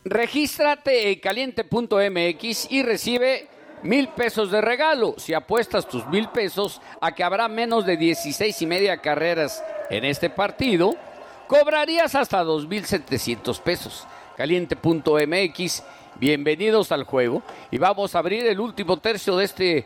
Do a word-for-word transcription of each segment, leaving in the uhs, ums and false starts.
Regístrate en caliente punto m x y recibe mil pesos de regalo si apuestas tus mil pesos a que habrá menos de dieciséis y media carreras en este partido. Cobrarías hasta dos mil setecientos pesos. caliente punto m x, bienvenidos al juego. Y vamos a abrir el último tercio de este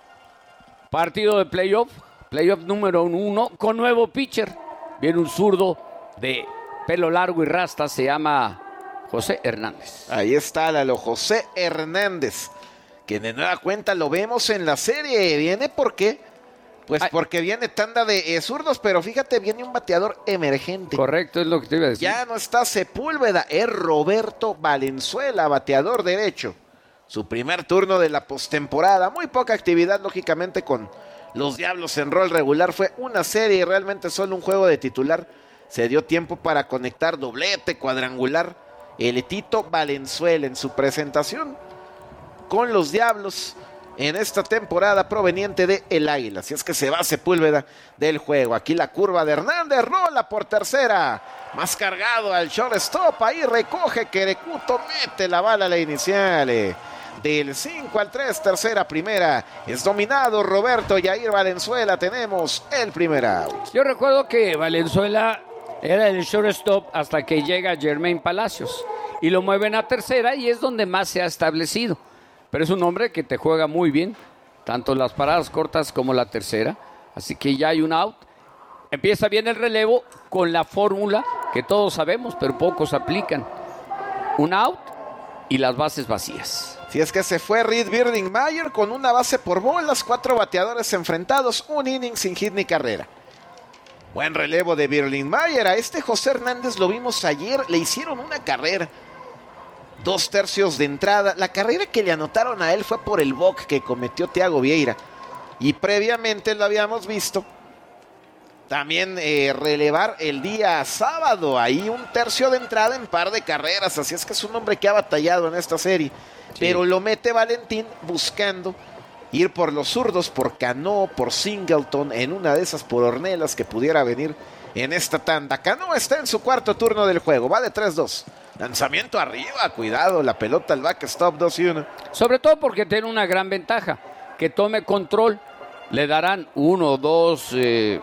partido de playoff. Playoff número uno con nuevo pitcher. Viene un zurdo de pelo largo y rasta, se llama José Hernández. Ahí está Lalo, José Hernández, que de nueva cuenta lo vemos en la serie. ¿Viene por qué? Pues Ay. porque viene tanda de eh, zurdos, pero fíjate, viene un bateador emergente. Correcto, es lo que te iba a decir. Ya no está Sepúlveda, es Roberto Valenzuela, bateador derecho. Su primer turno de la postemporada. Muy poca actividad, lógicamente, con los Diablos en rol regular. Fue una serie y realmente solo un juego de titular. Se dio tiempo para conectar doblete, cuadrangular. El Tito Valenzuela en su presentación con los Diablos en esta temporada proveniente de El Águila. Así es que se va Sepúlveda del juego. Aquí la curva de Hernández, rola por tercera. Más cargado al shortstop, ahí recoge Querecuto, mete la bala a la inicial. Del cinco al tres, tercera, primera. Es dominado Roberto Yair Valenzuela. Tenemos el primer out. Yo recuerdo que Valenzuela era el shortstop hasta que llega Jermaine Palacios y lo mueven a tercera y es donde más se ha establecido. Pero es un hombre que te juega muy bien, tanto las paradas cortas como la tercera. Así que ya hay un out. Empieza bien el relevo con la fórmula que todos sabemos, pero pocos aplican. Un out y las bases vacías. Si es que se fue Reed Birdingmayer con una base por bolas, cuatro bateadores enfrentados, un inning sin hit ni carrera. Buen relevo de Birdingmayer. A este José Hernández lo vimos ayer, le hicieron una carrera. Dos tercios de entrada. La carrera que le anotaron a él fue por el boc que cometió Thiago Vieira. Y previamente lo habíamos visto también eh, relevar el día sábado. Ahí un tercio de entrada en par de carreras. Así es que es un hombre que ha batallado en esta serie. Sí. Pero lo mete Valentín buscando ir por los zurdos, por Cano, por Singleton, en una de esas por Ornelas que pudiera venir en esta tanda. Cano está en su cuarto turno del juego, va de tres dos. Lanzamiento arriba, cuidado, la pelota al backstop, dos y uno. Sobre todo porque tiene una gran ventaja, que tome control. Le darán uno o dos eh,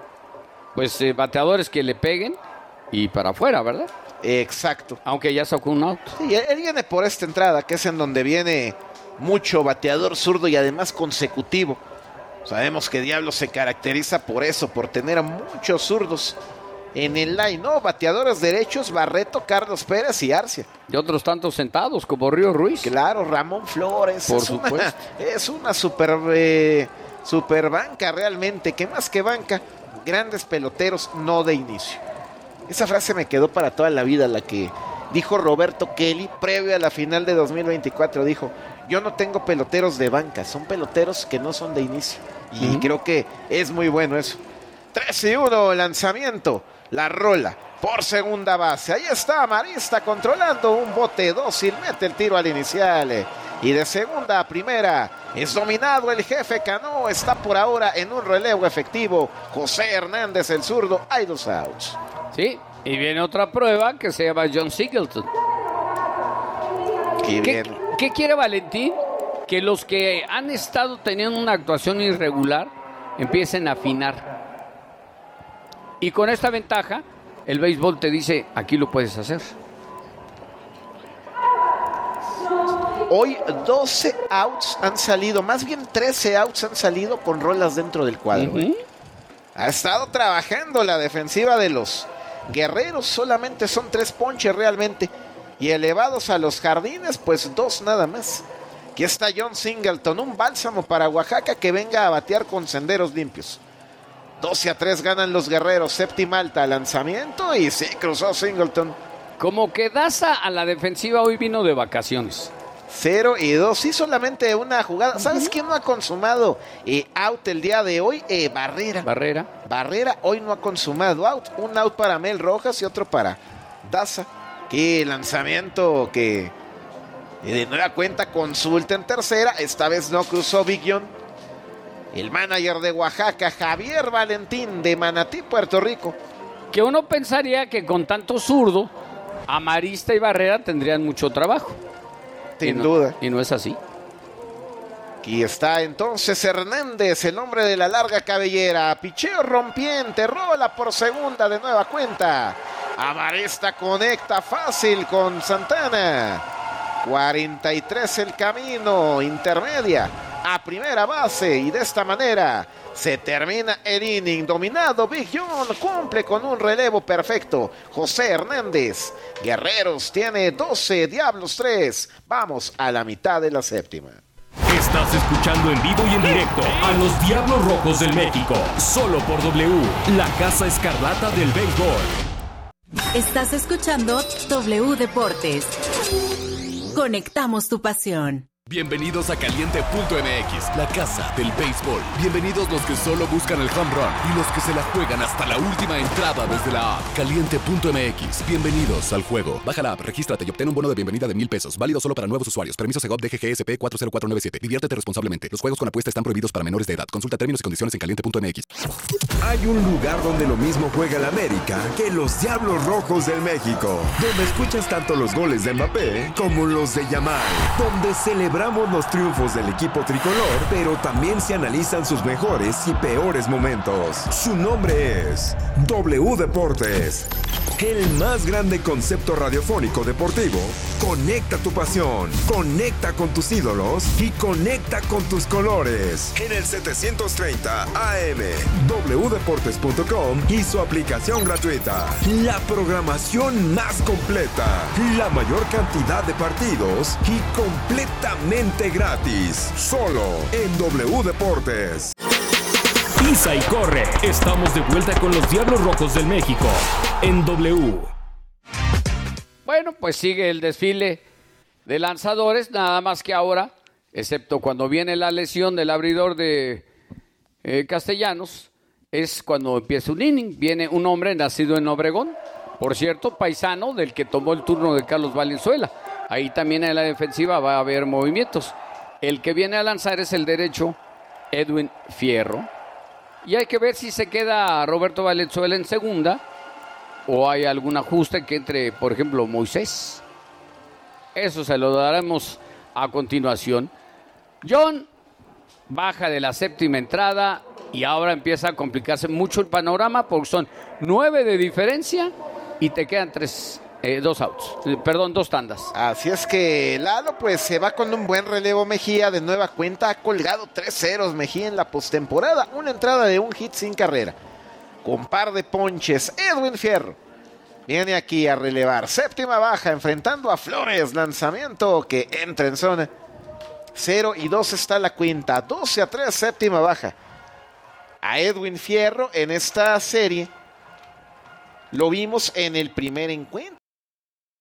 pues, eh, bateadores que le peguen y para afuera, ¿verdad? Exacto. Aunque ya sacó un out. Sí, él viene por esta entrada, que es en donde viene mucho bateador zurdo y además consecutivo. Sabemos que Diablo se caracteriza por eso, por tener muchos zurdos en el line, ¿no? Bateadores derechos, Barreto, Carlos Pérez y Arcia. Y otros tantos sentados, como Río Ruiz. Claro, Ramón Flores. Por es supuesto. Una, es una super, eh, super banca realmente, que más que banca, grandes peloteros, no de inicio. Esa frase me quedó para toda la vida, la que dijo Roberto Kelly previo a la final de dos mil veinticuatro. Dijo: yo no tengo peloteros de banca, son peloteros que no son de inicio. Y uh-huh. creo que es muy bueno eso. tres y uno, lanzamiento, la rola por segunda base. Ahí está Marista controlando un bote dócil, mete el tiro al inicial. Y de segunda a primera es dominado el jefe Cano. Está por ahora en un relevo efectivo José Hernández, el zurdo. Hay dos outs. Sí, y viene otra prueba que se llama John Singleton. ¿Qué, ¿Qué, ¿Qué quiere Valentín? Que los que han estado teniendo una actuación irregular empiecen a afinar. Y con esta ventaja, el béisbol te dice: aquí lo puedes hacer. Hoy doce outs han salido, más bien trece outs han salido con rolas dentro del cuadro. Uh-huh. Ha estado trabajando la defensiva de los Guerreros, solamente son tres ponches realmente. Y elevados a los jardines, pues dos nada más. Aquí está John Singleton, un bálsamo para Oaxaca que venga a batear con senderos limpios. doce a tres ganan los Guerreros, séptima alta, lanzamiento y sí, cruzó Singleton. Como que Daza a la defensiva hoy vino de vacaciones. cero y dos, sí, solamente una jugada. ¿Sabes uh-huh. quién no ha consumado eh, out el día de hoy? Eh, Barrera. Barrera. Barrera hoy no ha consumado out. Un out para Mel Rojas y otro para Daza. Qué lanzamiento que eh, de nueva cuenta consulta en tercera. Esta vez no cruzó Big John. El manager de Oaxaca, Javier Valentín, de Manatí, Puerto Rico. Que uno pensaría que con tanto zurdo Amarista y Barrera tendrían mucho trabajo. Sin y no, duda. Y no es así. Aquí está entonces Hernández, el hombre de la larga cabellera. Picheo rompiente, rola por segunda de nueva cuenta. Amarista conecta fácil con Santana. cuarenta y tres el camino, intermedia a primera base, y de esta manera se termina el inning. Dominado, Big John cumple con un relevo perfecto. José Hernández. Guerreros tiene doce, Diablos tres. Vamos a la mitad de la séptima. Estás escuchando en vivo y en directo a los Diablos Rojos del México, solo por W, la Casa Escarlata del Béisbol. Estás escuchando W Deportes. Conectamos tu pasión. Bienvenidos a Caliente punto M X, la casa del béisbol. Bienvenidos los que solo buscan el home run y los que se la juegan hasta la última entrada desde la app. Caliente punto M X, bienvenidos al juego. Baja la app, regístrate y obtén un bono de bienvenida de mil pesos. Válido solo para nuevos usuarios. Permiso Segov D G G S P cuatro cero cuatro nueve siete. Diviértete responsablemente. Los juegos con apuesta están prohibidos para menores de edad. Consulta términos y condiciones en Caliente punto M X. Hay un lugar donde lo mismo juega el América que los Diablos Rojos del México, donde escuchas tanto los goles de Mbappé como los de Yamal, donde celebramos los triunfos del equipo tricolor, pero también se analizan sus mejores y peores momentos. Su nombre es W Deportes, el más grande concepto radiofónico deportivo. Conecta tu pasión, conecta con tus ídolos y conecta con tus colores. En el setecientos treinta A M, w deportes punto com y su aplicación gratuita. La programación más completa, la mayor cantidad de partidos y completamente gratis. Solo en W Deportes. Pisa y corre. Estamos de vuelta con los Diablos Rojos del México en W. Bueno, pues sigue el desfile de lanzadores, nada más que ahora, excepto cuando viene la lesión del abridor de eh, Castellanos, es cuando empieza un inning. Viene un hombre nacido en Obregón, por cierto, paisano del que tomó el turno de Carlos Valenzuela. Ahí también en la defensiva va a haber movimientos. El que viene a lanzar es el derecho Edwin Fierro. Y hay que ver si se queda Roberto Valenzuela en segunda o hay algún ajuste que entre, por ejemplo, Moisés. Eso se lo daremos a continuación. John baja de la séptima entrada y ahora empieza a complicarse mucho el panorama porque son nueve de diferencia y te quedan tres, eh, dos outs, eh, perdón, dos tandas. Así es que Lalo pues se va con un buen relevo. Mejía de nueva cuenta ha colgado tres ceros Mejía en la postemporada, una entrada de un hit sin carrera, con par de ponches. Edwin Fierro viene aquí a relevar, séptima baja, enfrentando a Flores, lanzamiento que entra en zona. Cero y dos está la cuenta, doce a tres, séptima baja. A Edwin Fierro en esta serie lo vimos en el primer encuentro.